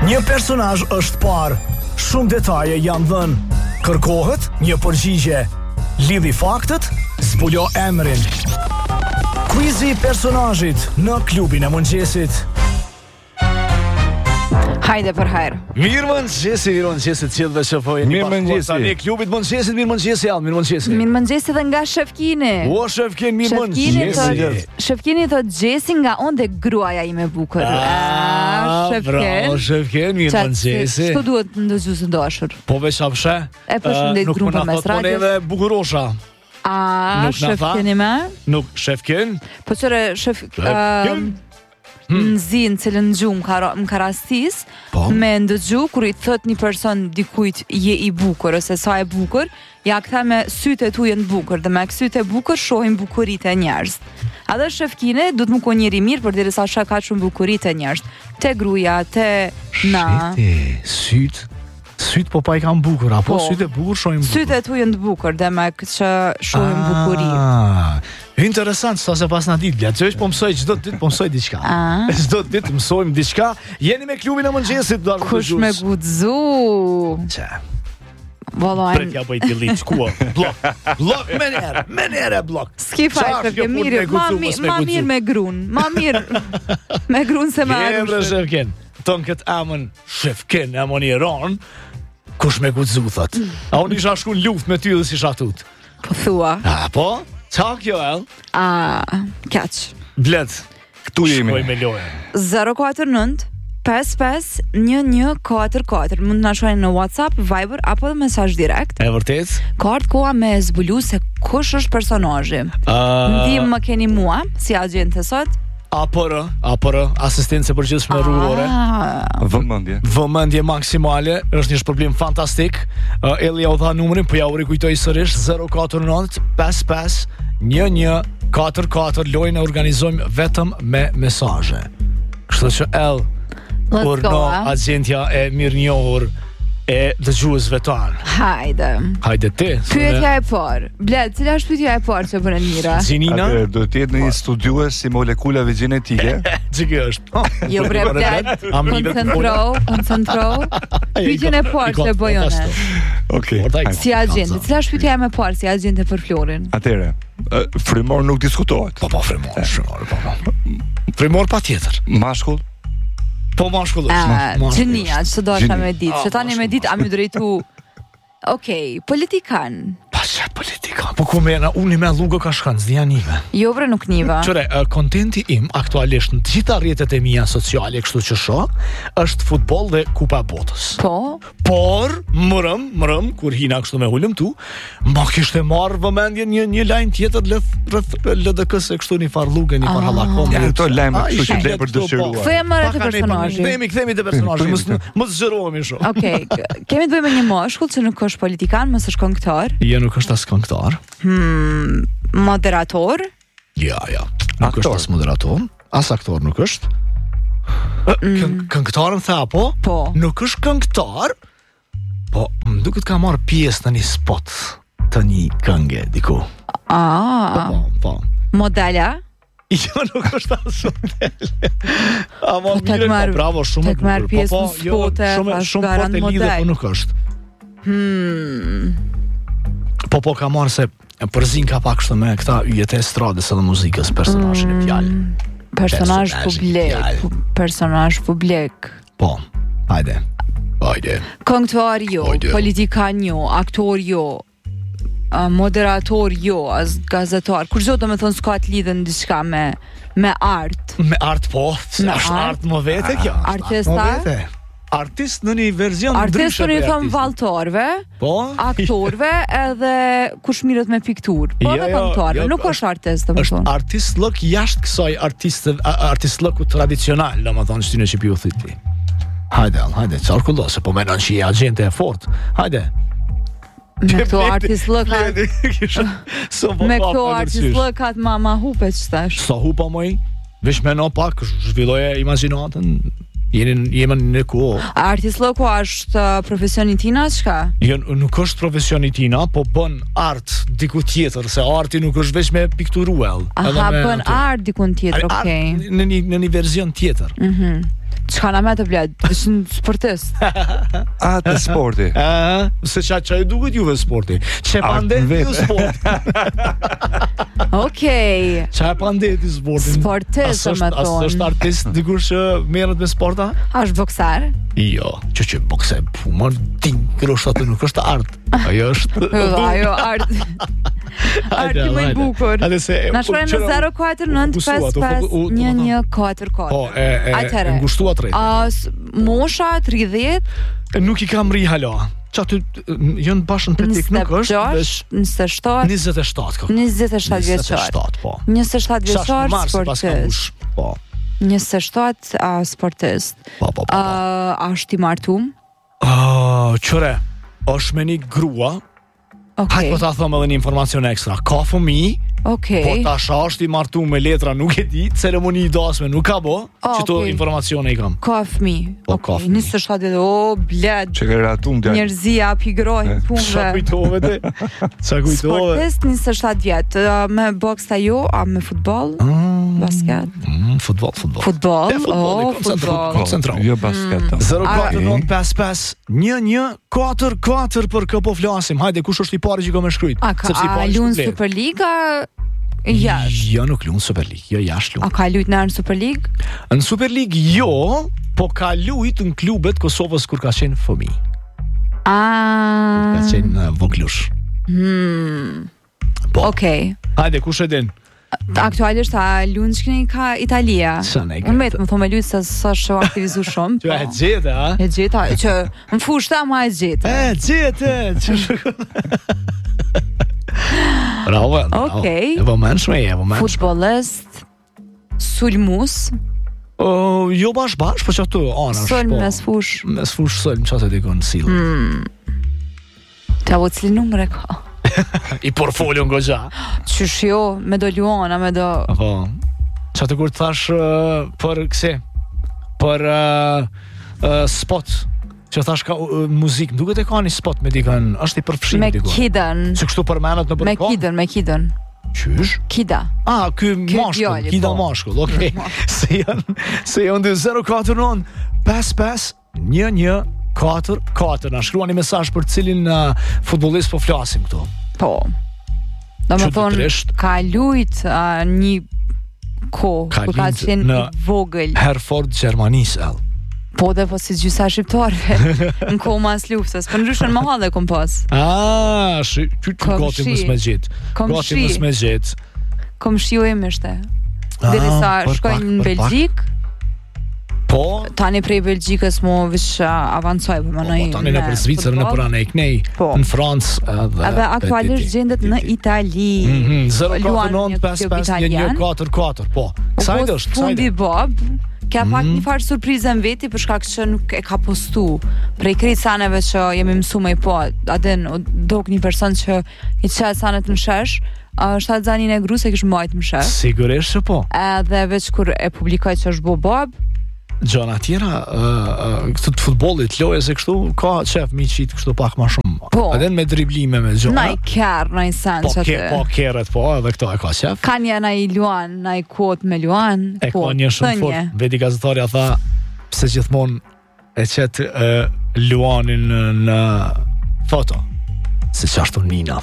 Një personazh është parë, shumë detaje janë dhënë. Kërkohet një përgjigje. Lidhi faktet, zbulo emrin. Quizi I personazhit në klubin e mëngjesit. Hajde për hajrë. Mirëmëngjesi, të gjithëve që po jeni Mirëmëngjesi. Ne klubit mëngjesit, mirëmëngjesi All, mirëmëngjesi. Mirëmëngjesi dhe nga Shefkini. O Shefkin, mirëmëngjesi. Shefkini thot Gjesi nga unë dhe gruaja ime bukur. Bravo, Shefkin, mirëmëngjesi. Ç'to duhet ndëgjues të dashur? Po veç hapshe. E përshëndet grupin mes radios. Nuk edhe bukurosha. Shefkini me? Nuk Shefkin. Po çore Nzin cilën gjumë më ka rastis me ndëgju kur I thot një person dikujt je I bukur ose sa e bukur, ja këtha me sytë e tu jenë bukur dhe me sytë e bukur shohim bukurit e njerëz. A dhe Shefkine du të më ko njeri mirë për dire sa shaka shumë bukurit e njerëz. Te gruja, te na. Sytë po pa I kam bukur, apo sytë e bukur shohim bukur. Sytë e tu jenë bukur dhe me që shohim bukurit. Interesant, sa se pas na ditë bля. Çesh po mësoj çdo ditë, po mësoj diçka. Çdo ditë mësojmë diçka. Jeni me klubin e mëngjesit, dashur. Kush me guxu? Ça. Vallaj. Pret ja bëj delete ku. Blok menere blok. Ski fajt të mirë, ma mirë me grun. Ma mirë me grun se me Jebre Shefken. Ton kët amën Shefken, amon I ron. Kush me guxu thot. A unë isha shku në luftë me ty dhe si shatut. Po thua. Po? Qa kjo el? Kaq. Bled. Këtu jemi. Shkoj me lojë. 049 55 1144. Mund të na shkruani në WhatsApp, Viber apo në mesazh direkt. E vërtet? Ka ardhur koha me zbulu se kush është personazhi. Ndihmë më keni mua si agjente sot. Apër, asistencë përgjithshme rrugore. Vëmendje maksimale, është një shpërblim fantastik. Elli ja u dha numrin, po ja u rikujtoj sërish 049 55 1144. Lojën e organizojmë vetëm me mesazhe. Kështu që urno agentja e mirënjohur e dëgjuesve tanë. Hajde ti. Pyetja e parë. Bled, cila është pyetja e parë që bën Mira? Zinina? Do të jetë në një studiues si molekulave gjenetike. Ç'kë është? Jo bre Bled. Koncentro. Pyetjen e parë që bëjone. Okej. Si agente, cila është pyetja më e parë si agente për Florin? Atëre, frymor nuk diskutohet. Po frymor. Frymor patjetër. Mashkull? Po mashkull është. Gjenia, që dosha me ditë. Që tani me ditë a më drejtu. Okej, politikan. Pasha politikan. Po ku mena, unë me lugo ka shkan, zdi anive. Jo bre nuk niva. Qëre, kontenti im aktualisht në gjitha rrjetet e mia sociale, kështu që shoh, është futboll dhe kupa e botës. Po? Por, mërëm, kur hina kështu me hulëm tu, ma kishte marrë vëmendje një lajm tjetër rreth LDK-s kështu një farë lugë, një farë hallakom. Ja, këto lajme kështu që vlen për dëshiruar. Kthehemi te personazhi. Kthehemi te personazhi. Mos zgjerohemi shumë. Okej, kemi të bëjmë me një mashkull që nuk është politikan, mos është këngëtar. Jo, nuk është as këngëtar. Moderator? Ja. Nuk është as moderator, as aktor nuk është. Këngëtarën tha apo? Po. Nuk është këngëtar. Po, më duket ka marrë pjesë në një spot të një këngë diku. Po. Modela? Jo, nuk është as model. Ama mirë, bravo, shumë bukur. Tek marr pjesë në spote, shumë garant model. Po nuk është. Po ka marrë se përzin ka pak kështu me këta yjet e estradës edhe muzikës, personazhin e fjalë. Personazh publik. Po, hajde. Këngëtar jo, politikan jo, aktor jo, moderator jo, as gazetar. Kur do me thonë s'ka të lidhen diçka me art. Me art po, është art më vete kjo. Artista? Artist në një verzion ndryshe. Artist në një thëmë valtorve, aktorve edhe kush mirët me piktur. Po dhe këngëtarve, nuk është artist. Është artist lëk jashtë kësaj artist lëku tradicional, do më thonë shtynë që pi u thiti. Hajde, qarë kullose, po menon që i agente e fort. Hajde. Me këto artist lëkat Me këto artist lëkat ma hupe që tash. Sa hupa moj, vish meno pak, zhvilloje imaginatën. Jemi në kohë. Artist lëku është profesioni tina, çka? Jo, nuk është profesioni tina, po bën art diku tjetër, se arti nuk është vetëm me pikturuell. Bën art diku tjetër, okay. Në një version tjetër. Çka na me të bled, ishin sportist. Të sporti. Se çaj duket juve sporti. Çe pandet ju sport. Okej. Çaj pandet ju sporti. Sportist me thonë. Është artist dikush që merret me sporta? Është boksar? Jo, që bokse, më din, kërështë atë nuk është art. Ajo është... Ajo art. Art i më i bukur. Na shkruaj në 049551144. Po, e ngushtua të rejtë. Mosha 30. Nuk i kam ri hala. Qatë jënë bashën për tik nuk është 27 vjeqar. 27 vjeqar sportist. Po. 27 sportist. Ashtë i martum? Qëre, është me një grua. Okay. Hajtë po ta thëmë edhe një informacion ekstra. Ka fëmi, po tasha është i martu me letra nuk e di, ceremoni i dasme nuk ka bo, që to informacione i kam. Ka fëmi. Ka fëmi. 27 vjetë, bled. Që ke ratum dhe. Njerëzia, pigrojnë, punve. Qa kujtove te? Sportist 27 vjetë, me boks ta jo, a me futbol? Basket? Futbol. Futbol? Koncentro. Jo basket. 049551144 për kë po flasim. Hajde, kush është i pari që ka me shkryt? A lunë Superliga? Jashtë? Jo, nuk lunë Superlig. Jo, jashtë lunë. A ka lujt në Superlig? Në Superlig, jo, po ka lujt në klubet Kosovës kur ka qenë fëmi. Ka qenë voglush. Okej. Hajde, kush e din? Aktualisht a lunë që ka Italia. Unë metë më thome lujtë se së shë aktivizu shumë. Që e gjete, a? E gjete, që më fushta ma e gjete. Bravo. Okej. E vëmenshme. Futbolist sulmus. Jo bash, po që ato anash. Sulm me sfush. Me sfush sulm, që atë e dikon silë. Të avo cili numre ka? I portfolio nga gja. Qysh jo, me do Luana, me do... Po. Që atë kur të thash për këse? Për spot. Që thash ka muzik. Më duket e ka një spot me dikën. Është i përfshim dikën. Me Kidën. Që kështu përmenat në përko? Me Kidën. Qysh? Kida. Ky mashkull. Kida mashkull, okej. Se janë 049 55 11 4 na shkruani mesazh për cilin futbollist po flasim këtu. Po. Do më thonë ka lujt një kur ka qenë vogël. Herford Gjermanisë. Po dhe po si gjysa shqiptarve në kohë mas luftës, për ndryshën më halë e kom pas. Gati mës me gjithë. Kom shiu e mështë. Dhe sa shkojnë në Belgjik. Po, tani prej Belgjikës mo vish avancoj për më nëjë. Tani në për Zvicër, në për anë e kënej, në Francë edhe aktualisht gjendet në Itali. 049551144. Po, kësajt është fundi Bob ka pak një farë surprizën veti për shkak që nuk e ka postu prej krejt saneve që jemi mësu me i po adin dok një person që i qëtë sanet në shesh shtatë zanin e gru se kishë majtë më shesh sigurisht që po edhe veç kur e publikoj që është bo Bob gjona tjera këtë të futbolit loje se kështu ka qef mi qitë kështu pak ma shumë edhe me driblime me gjona na i kjerë, na i sen po kjerët po edhe këto e ka qef ka një na i luan, na i kot me luan e ka një shumë fort vedi gazetarja tha pse gjithmon e qetë luanin në foto se qashtu nina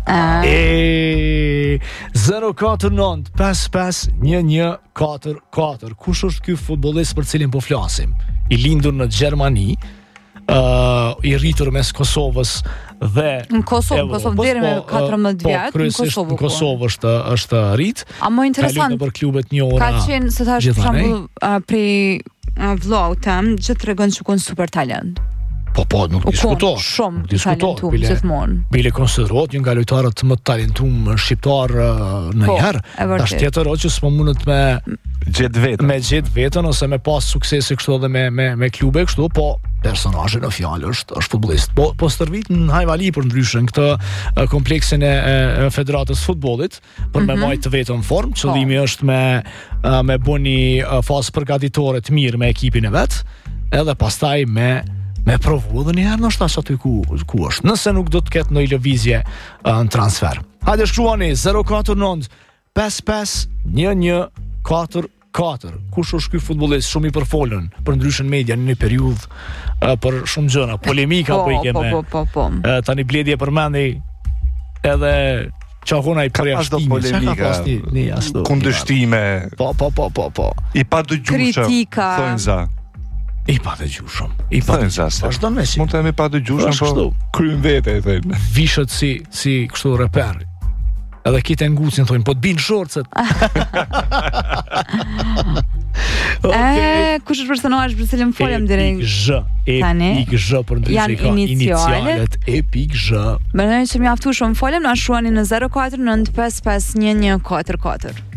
049551144 kush është ky futbollist për cilin po flasim i lindur në Gjermani i rritur mes Kosovës dhe në Kosovë deri me 14 vjet në Kosovë është rrit a më interesant për klubet një ora ka qenë se thash për shembull prej vllau tem gjithë tregon që kon super talent Po, nuk diskutohet. Shumë talentum gjithmonë. Bile konsiderohet një nga lojtarët më talentum shqiptar në njëherë. Tash tjetër që s'po mundet me gjetë vetën ose me pas suksese kështu edhe me klube kështu, po personazhi në fjalë është futbollist. Po stërvit në Hajvali për ndryshën këtë kompleksin e Federatës Futbollit për me majtë të vetën formë. Qëllimi është me bëni fazë përgatitore të mirë me ekipin e vet, edhe pastaj me provu edhe njëherë nështë ashtë aty ku është nëse nuk do të ketë në i lëvizje në transfer hajde shkruani 049 55 11 4 4. Kush është ky futbollist shumë i përfolën për ndryshën media në një periudhë për shumë gjëra, polemika po i kemë. Po. Tani Bledi e përmendi edhe çahona i përjashtimi, polemika, kundërshtime. Po. I pa dëgjueshëm. Thonë za. I pa dëgjueshëm. Vazhdo me si. Mund të themi pa dëgjueshëm, po kryen vete e thënë. Vishët si kështu reper. Edhe kitë ngucin thonë, po të binë shorcet. Kush është personazhi për cilin folëm direkt? Epik për ndryshe inicialet Epik Zh. Mendoj se mjaftuar shumë folëm, na shuani në 0495511444.